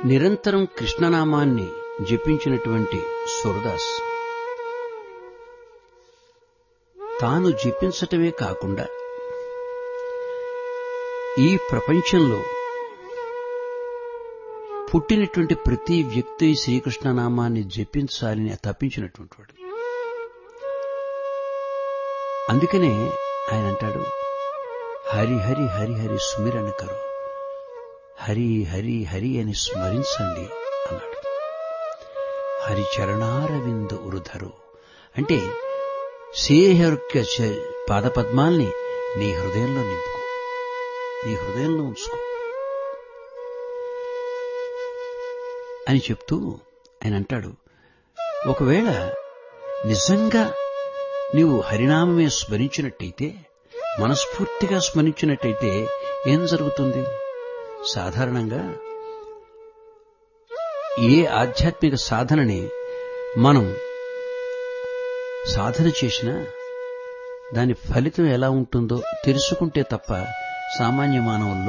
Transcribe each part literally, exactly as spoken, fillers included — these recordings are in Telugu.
నిరంతరం కృష్ణనామాన్ని జపించినటువంటి సూరదాస్ తాను జపించటమే కాకుండా ఈ ప్రపంచంలో పుట్టినటువంటి ప్రతి వ్యక్తి శ్రీకృష్ణనామాన్ని జపించాలని తప్పించినటువంటి వాడు. అందుకనే ఆయన అంటాడు, హరి హరి హరి హరి సుమిరణ కరు, హరి హరి హరి అని స్మరించండి అన్నాడు. హరి చరణారవింద ఉరుధరు అంటే శ్రీహరి పాదపద్మాల్ని నీ హృదయంలో నింపుకో, నీ హృదయంలో ఉంచుకో అని చెప్తూ ఆయన అంటాడు, ఒకవేళ నిజంగా నీవు హరినామమే స్మరించినట్టయితే, మనస్ఫూర్తిగా స్మరించినట్టయితే ఏం జరుగుతుంది? సాధారణంగా ఏ ఆధ్యాత్మిక సాధనని మనం సాధన చేసినా దాని ఫలితం ఎలా ఉంటుందో తెలుసుకుంటే తప్ప సామాన్య మానవుల్లో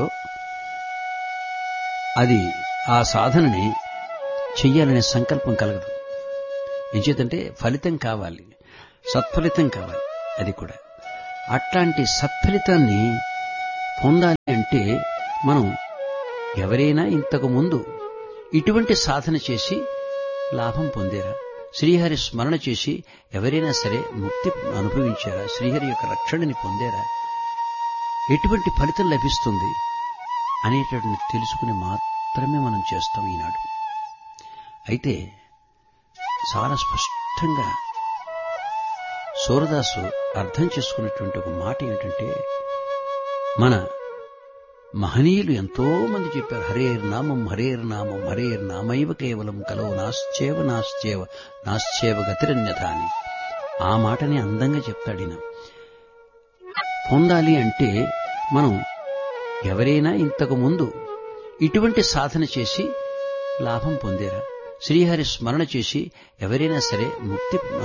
అది ఆ సాధనని చెయ్యాలనే సంకల్పం కలగదు. ఏం చేతంటే ఫలితం కావాలి, సత్ఫలితం కావాలి. అది కూడా అట్లాంటి సత్ఫలితాన్ని పొందాలి అంటే మనం ఎవరైనా ఇంతకు ముందు ఇటువంటి సాధన చేసి లాభం పొందారా? శ్రీహరి స్మరణ చేసి ఎవరైనా సరే ముక్తి అనుభవించారా? శ్రీహరి యొక్క రక్షణని పొందారా? ఎటువంటి ఫలితం లభిస్తుంది అనేటటువంటి తెలుసుకుని మాత్రమే మనం చేస్తాం ఈనాడు. అయితే చాలా స్పష్టంగా సూరదాసు అర్థం చేసుకున్నటువంటి ఒక మాట ఏమిటంటే, మన మహనీయులు ఎంతో మంది చెప్పారు, హరేర్ నామం హరేర్ నామం హరేర్ నామైవ కేవలం కలో నాశ్చేవ నాశ్చేవ నాశ్చేవ గతిరన్యథ అని. ఆ మాటని అందంగా చెప్తాడిన. పొందాలి అంటే మనం ఎవరైనా ఇంతకు ముందు ఇటువంటి సాధన చేసి లాభం పొందారా? శ్రీహరి స్మరణ చేసి ఎవరైనా సరే ముక్తి